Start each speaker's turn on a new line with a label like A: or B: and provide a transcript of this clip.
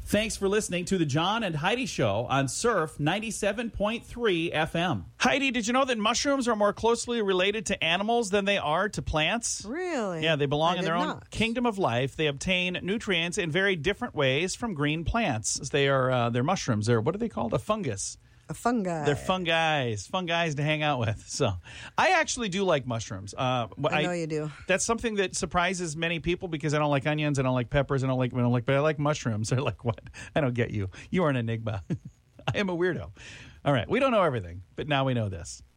A: Thanks for listening to the John and Heidi Show on Surf 97.3 FM. Heidi, did you know that mushrooms are more closely related to animals than they are to plants?
B: Really?
A: Yeah, they belong in
B: I
A: their
B: did
A: own
B: not.
A: kingdom of life. They obtain nutrients in very different ways from green plants. They're mushrooms. What are they called? A fungus.
B: A fungi.
A: They're fungi to hang out with. So I actually do like mushrooms.
B: I know you do.
A: That's something that surprises many people because I don't like onions, I don't like peppers, but I like mushrooms. They're like, what? I don't get you. You are an enigma. I am a weirdo. All right. We don't know everything, but now we know this.